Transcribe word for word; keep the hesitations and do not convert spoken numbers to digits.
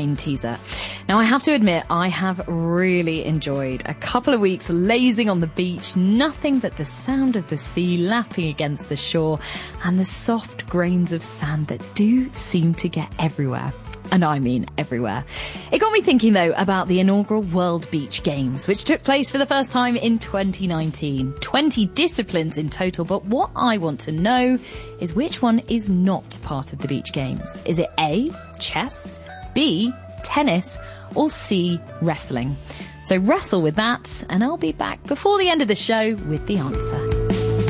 rain teaser. Now, I have to admit, I have really enjoyed a couple of weeks lazing on the beach, nothing but the sound of the sea lapping against the shore and the soft grains of sand that do seem to get everywhere. And I mean everywhere. It got me thinking, though, about the inaugural World Beach Games, which took place for the first time in twenty nineteen. twenty disciplines in total, but what I want to know is which one is not part of the Beach Games. Is it A, chess, B, tennis, or C, wrestling? So wrestle with that, and I'll be back before the end of the show with the answer.